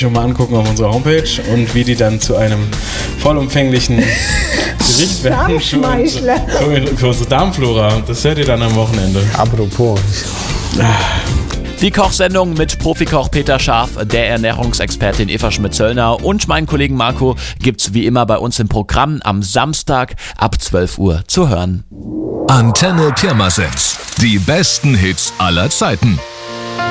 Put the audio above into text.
schon mal angucken auf unserer Homepage und wie die dann zu einem vollumfänglichen Gericht werden für unsere Darmflora. Das hört ihr dann am Wochenende. Apropos. Die Kochsendung mit Profikoch Peter Scharf, der Ernährungsexpertin Eva Schmidt-Zöllner und meinen Kollegen Marco gibt's wie immer bei uns im Programm am Samstag ab 12 Uhr zu hören. Antenne Pirmasens. Die besten Hits aller Zeiten.